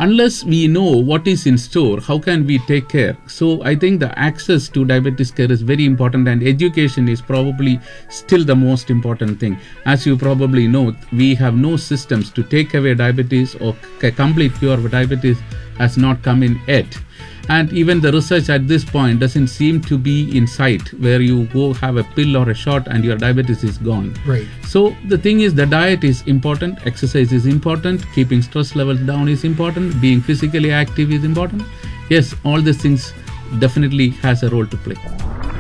unless we know what is in store, how can we take care? So I think the access to diabetes care is very important, and education is probably still the most important thing. As you probably know, we have no systems to take away diabetes, or a complete cure of diabetes has not come in yet. And even the research at this point doesn't seem to be in sight, where you go have a pill or a shot and your diabetes is gone. Right. So the thing is, the diet is important, exercise is important, keeping stress levels down is important, being physically active is important. Yes, all these things definitely has a role to play.